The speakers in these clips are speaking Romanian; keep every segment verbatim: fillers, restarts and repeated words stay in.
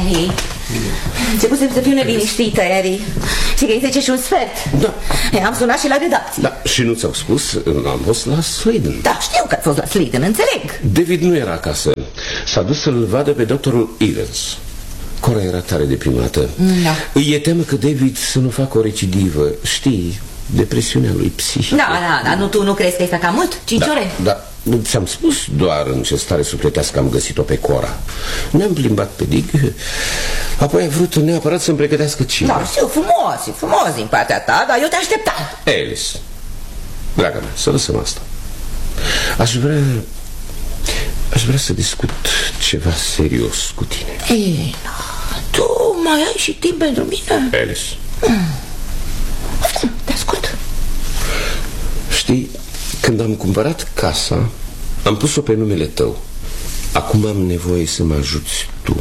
Harry, începusem să fiu neliniștită, Harry. Și că e zece și un sfert. Da. Am sunat și la redacție. Da, și nu ți-au spus? Am fost la Sladen. Da, știu că ați fost la Sladen, înțeleg. David nu era acasă. S-a dus să-l vadă pe doctorul Evans. Cora era tare deprimată. Da. Îi e teamă că David să nu facă o recidivă. Știi, depresiunea lui psihică. Da, da, da, nu, tu nu crezi că este cam mult? Cinci da, ore? Da, ți-am spus doar în ce stare sufletească am găsit-o pe Cora. Ne-am plimbat pe dig. Apoi a vrut neapărat să-mi pregătească cina. Da, știu, frumos, e frumos din partea ta, dar eu te așteptam. Alice, draga mea, să lăsăm asta. Aș vrea... Aș vrea să discut ceva serios cu tine. Ei, tu mai ai și timp pentru mine? Alice. Mm. Te ascult. Știi, când am cumpărat casa, am pus-o pe numele tău. Acum am nevoie să mă ajuți tu.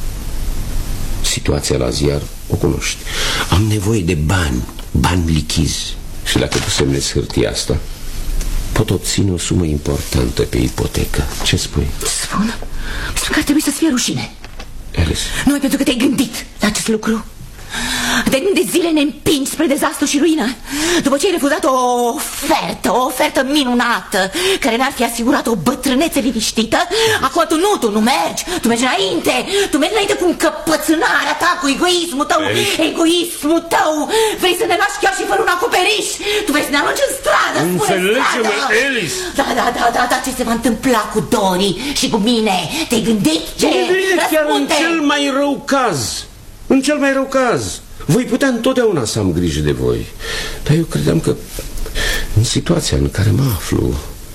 Situația la ziar o cunoști. Am nevoie de bani, bani lichizi. Și dacă tu semnezi hârtia asta, pot obține o sumă importantă pe ipotecă. Ce spui? Spun, spun că ar trebui să-ți fie rușine. Alice. Numai pentru că te-ai gândit la acest lucru. De ani de zile ne împingi spre dezastru și ruină. După ce ai refuzat o ofertă, o ofertă minunată, care ne-ar fi asigurat o bătrânețe liniștită, acum tu nu, tu nu mergi. Tu mergi înainte. Tu mergi înainte cu încăpățânarea ta, cu egoismul tău. Alice. Egoismul tău. Vrei să ne lași chiar și fără un acoperiș. Tu vrei să ne arunci în stradă. Înțelege-mă, Alice. Da, da, da, da, da, ce se va întâmpla cu Dori și cu mine? Te-ai gândit? Ce? Chiar în cel mai rău caz. În cel mai rău caz, voi putea întotdeauna să am grijă de voi. Dar eu credeam că în situația în care mă aflu,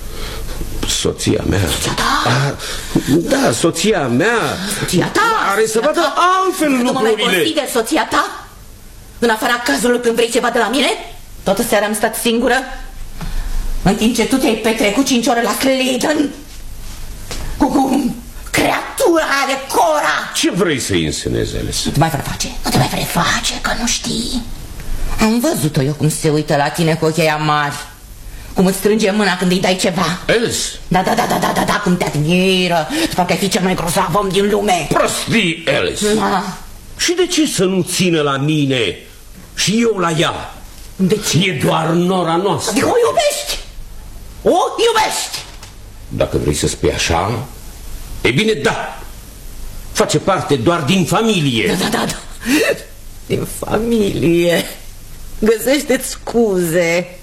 soția mea... Soția ta? A, da, soția mea... Soția ta? Are să vadă altfel lucrurile. Nu mă mai consider soția ta? În afara cazului când vrei ceva de la mine? Toată seara am stat singură, în timp ce tu te-ai petrecut cinci ore la Sladen cu... cu creatura de Cora. Ce vrei să insenezi, Alice? Nu te mai preface, nu te mai preface, că nu știi. Am văzut-o eu cum se uită la tine cu ochii mari, cum îți strânge mâna când îi dai ceva. Alice? Da, da, da, da, da, da, da, cum te admiră. De fapt că ai fi cel mai grozav om din lume. Prostii, Alice. Da. Și de ce să nu țină la mine și eu la ea? De ce? E doar nora noastră. Adică o iubești. O iubești. Dacă vrei să spui așa, e bine, da. Face parte doar din familie. Da, da, da, da. Din familie. Găsește-ți scuze.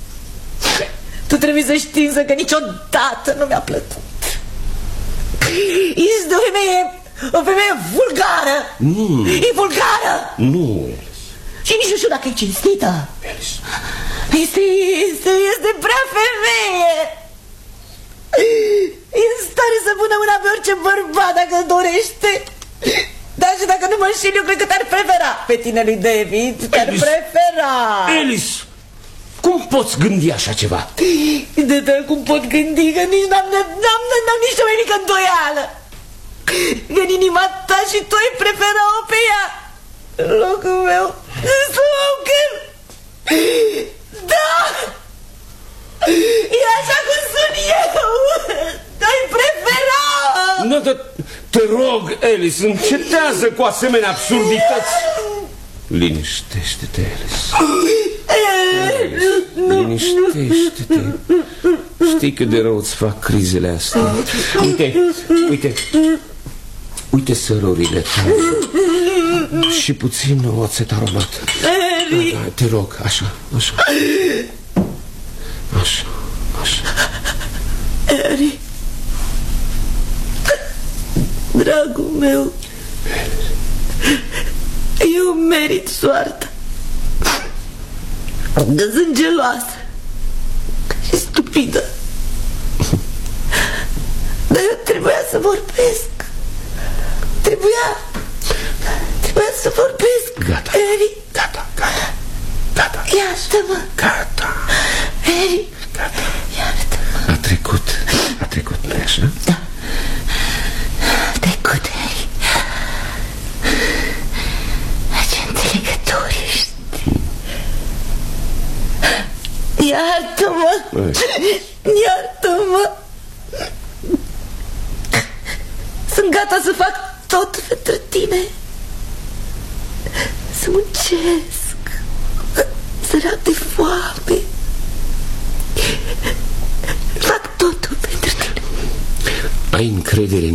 Tu trebuie să știi că niciodată nu mi-a plăcut. Ești o femeie, o femeie vulgară. Nu. E vulgară. Nu, Alice. Și nici nu știu dacă e cinstită. Alice. Este, este, este prea femeie. E în stare să pună mâna pe orice bărbat dacă dorește. Dar și dacă nu mă înșel, eu cred că te-ar prefera pe tine lui David. Te-ar prefera. Alice, cum poți gândi așa ceva? De te cum pot gândi că nici n-am, n-am, n-am nici o mai mică îndoială că în inima ta și tu ai prefera-o pe ea în locul meu. Smoker! Da! E așa cum sunt eu. Ai prefera. Nu, dar te rog, Alice, încetează cu asemenea absurdități. Liniștește-te, Alice. Alice, liniștește-te. Știi cât de rău îți fac crizele astea. Uite, uite, uite sărurile tale și puțin oțet aromat. Da, da, te rog, așa, așa. Așa, așa. Harry, dragul meu, eu merit soarta. Că sunt geloasă și stupidă. Dar eu trebuia să vorbesc. Trebuia Trebuia să vorbesc. Gata, Harry. gata, gata, gata. Iartă-mă. Gata. Harry, gata. Iartă-mă. A trecut, a trecut, nu-i așa? Da, a trecut, Harry. Ce înțelegător ești. Iartă-mă. Iartă-mă. Sunt gata să fac tot pentru tine. Să muncesc, să rap de foame. Fac totul pentru tine. Ai încredere în